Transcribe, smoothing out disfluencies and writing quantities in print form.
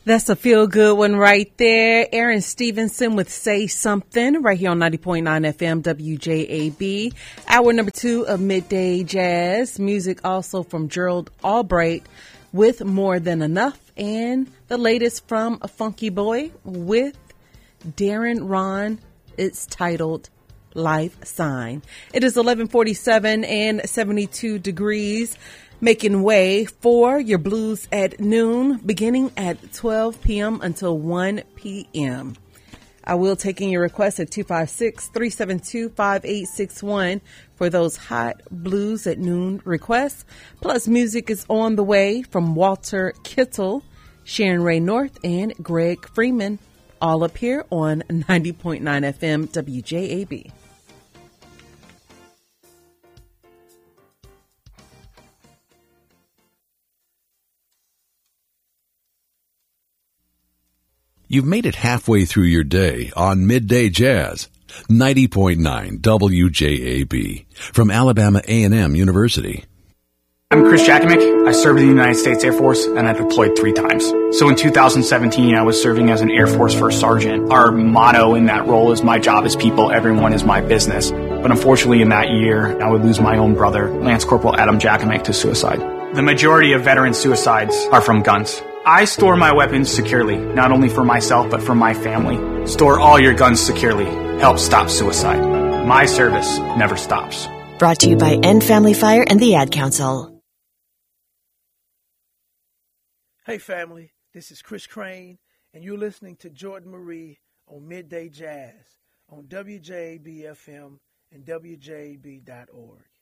That's a feel-good one right there. Aaron Stevenson with Say Something right here on 90.9 FM WJAB. Hour number 2 of Midday Jazz. Music also from Gerald Albright with More Than Enough. And the latest from Funky Boy with Darren Ron. It's titled Life Sign. It is 11:47 and 72 degrees. Making way for your blues at noon, beginning at 12 p.m. until 1 p.m. I will take in your requests at 256-372-5861 for those hot blues at noon requests. Plus, music is on the way from Walter Kittle, Sharon Ray North, and Greg Freeman, all up here on 90.9 FM WJAB. You've made it halfway through your day on Midday Jazz, 90.9 WJAB, from Alabama A&M University. I'm Chris Jakimick. I served in the United States Air Force, and I deployed 3 times. So in 2017, I was serving as an Air Force First Sergeant. Our motto in that role is, my job is people, everyone is my business. But unfortunately, in that year, I would lose my own brother, Lance Corporal Adam Jakimick, to suicide. The majority of veteran suicides are from guns. I store my weapons securely, not only for myself, but for my family. Store all your guns securely. Help stop suicide. My service never stops. Brought to you by End Family Fire and the Ad Council. Hey family, this is Chris Crane, and you're listening to Jordan Marie on Midday Jazz on WJAB-FM and WJAB.org.